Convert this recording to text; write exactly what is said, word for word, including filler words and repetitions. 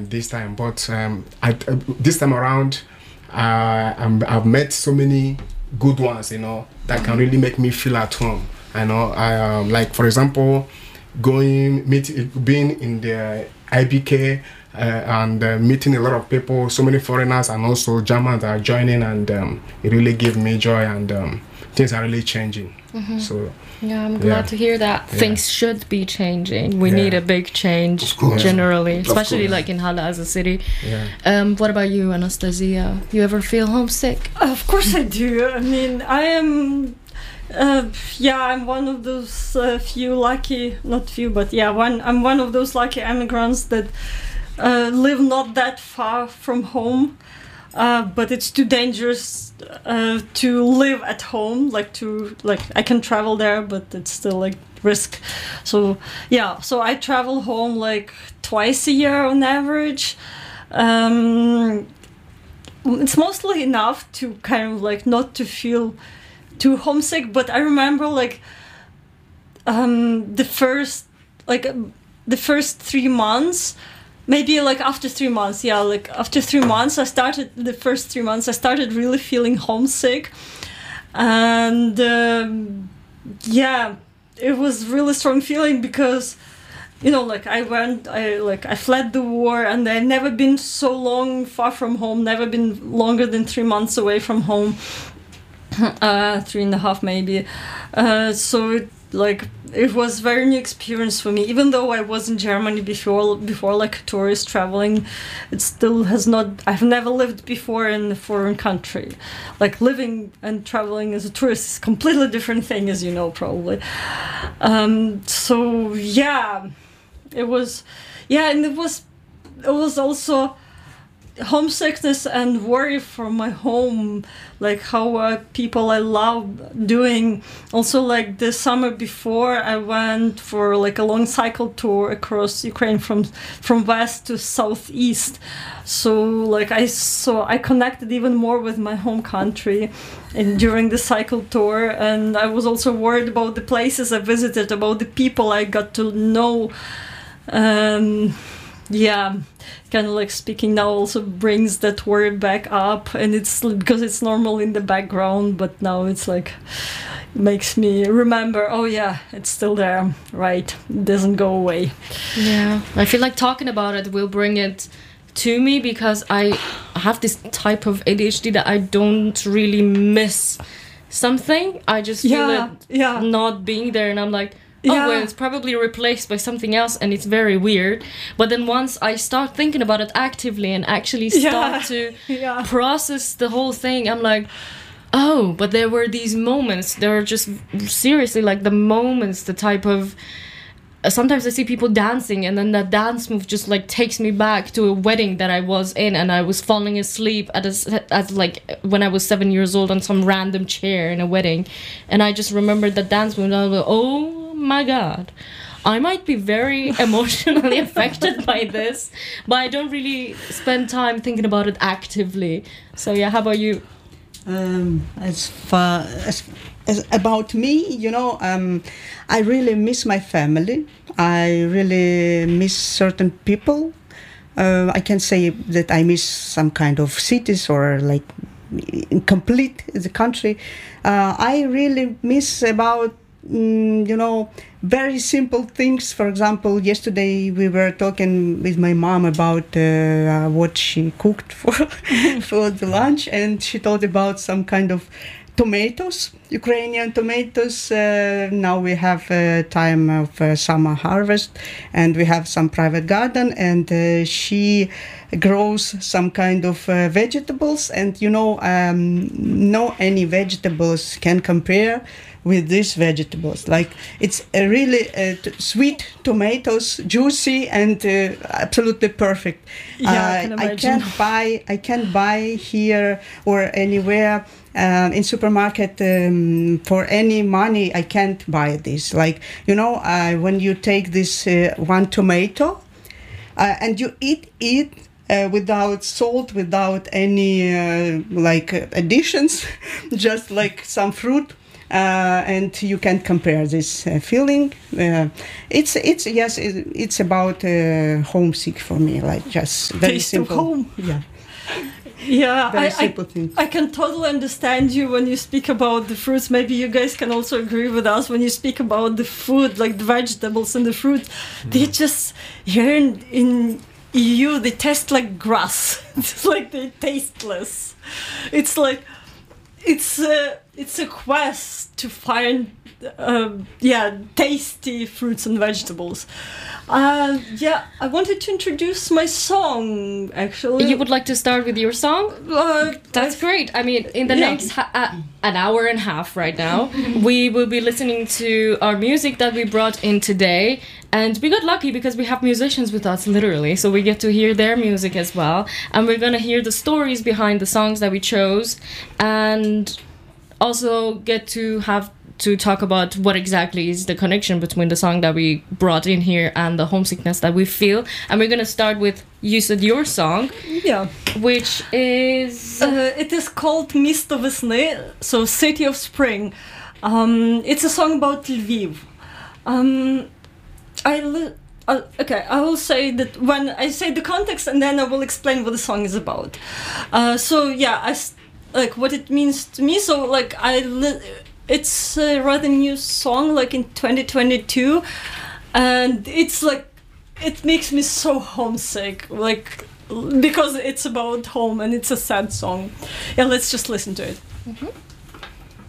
time this time, but um, I, uh, this time around, uh, I'm, I've met so many good ones, you know, that can really make me feel at home. I know, I um, like for example, going meet being in the I B K uh, and uh, meeting a lot of people, so many foreigners and also Germans are joining, and um, it really gave me joy, and um, things are really changing. Mm-hmm. So yeah, I'm glad yeah. to hear that. Yeah. Things should be changing. We Yeah. need a big change generally, especially like in Halle as a city. Yeah. Um, what about you, Anastasia? You ever feel homesick? Of course I do. I mean, I am. Uh, yeah, I'm one of those uh, few lucky, not few, but yeah, one. I'm one of those lucky immigrants that uh, live not that far from home, uh, but it's too dangerous uh, to live at home. Like to like, I can travel there, but it's still like risk. So yeah, so I travel home like twice a year on average. Um, it's mostly enough to kind of like not to feel too homesick, but I remember like um the first like um, the first three months, maybe like after three months, yeah, like after three months, I started the first three months, I started really feeling homesick, and um, yeah, it was really strong feeling because, you know, like I went, I like I fled the war, and I've never been so long far from home, never been longer than three months away from home. Uh, three and a half maybe. Uh, so it, like it was very new experience for me. Even though I was in Germany before, before like tourist traveling, it still has not. I've never lived before in a foreign country. Like living and traveling as a tourist is a completely different thing, as you know probably. Um, so yeah, it was, yeah, and it was, it was also homesickness and worry for my home, like how uh, people I love doing. Also, like the summer before, I went for like a long cycle tour across Ukraine from from west to southeast. So like I saw, I connected even more with my home country, and during the cycle tour, and I was also worried about the places I visited, about the people I got to know. Um, yeah, kind of like speaking now also brings that worry back up, and it's because it's normal in the background, but now it's like makes me remember, oh yeah, it's still there, right? It doesn't go away. Yeah, I feel like talking about it will bring it to me, because I have this type of A D H D that I don't really miss something. I just feel Yeah, it yeah. not being there, and I'm like, oh, Yeah. well, it's probably replaced by something else, and it's very weird. But then once I start thinking about it actively and actually start Yeah. to Yeah. process the whole thing, I'm like, oh, but there were these moments. There are just seriously like the moments, the type of... Uh, sometimes I see people dancing, and then that dance move just like takes me back to a wedding that I was in, and I was falling asleep at a, at like when I was seven years old on some random chair in a wedding, and I just remembered that dance move, and I was like, oh my god, I might be very emotionally affected by this, but I don't really spend time thinking about it actively. So yeah, how about you? Um, as far as, as about me, you know, um, I really miss my family. I really miss certain people. Uh, I can say that I miss some kind of cities or like complete the country. Uh, I really miss about Mm, you know, very simple things. For example, yesterday we were talking with my mom about uh, uh, what she cooked for for the lunch, and she told about some kind of tomatoes, Ukrainian tomatoes. Uh, now we have uh, time of uh, summer harvest, and we have some private garden, and uh, she grows some kind of uh, vegetables, and you know, um, no any vegetables can compare with these vegetables. Like it's a really uh, t- sweet tomatoes, juicy and uh, absolutely perfect. Yeah, I uh, can I imagine. can't buy. I can't buy here or anywhere um, in supermarket um, for any money. I can't buy this. Like you know, uh, when you take this uh, one tomato uh, and you eat it. Uh, without salt, without any uh, like uh, additions, just like some fruit. uh, and you can compare this uh, feeling. Uh, it's it's yes, it, it's about uh, homesick for me, like just very Taste simple. of home. Yeah, Yeah, very I, simple I, thing. I can totally understand you when you speak about the fruits. Maybe you guys can also agree with us when you speak about the food, like the vegetables and the fruit. Mm. They just, here in, in E U, they taste like grass. It's like they're tasteless. It's like, it's a, it's a quest to find, um, yeah, tasty fruits and vegetables. Uh, yeah, I wanted to introduce my song, actually. You would like to start with your song? Uh, That's great. I mean, in the Yeah. next ha- uh, an hour and a half right now, we will be listening to our music that we brought in today. And we got lucky because we have musicians with us, literally. So we get to hear their music as well. And we're going to hear the stories behind the songs that we chose. And also get to have to talk about what exactly is the connection between the song that we brought in here and the homesickness that we feel. And we're going to start with, you said your song, Yeah. which is... Uh, it is called Misto Vesny, so City of Spring. Um, it's a song about Lviv. Um, I li- uh, okay, I will say that when I say the context, and then I will explain what the song is about. Uh, so yeah, I s- like what it means to me. So like I, li- it's a rather new song, like in twenty twenty-two, and it's like it makes me so homesick, like because it's about home and it's a sad song. Yeah, let's just listen to it. Mm-hmm.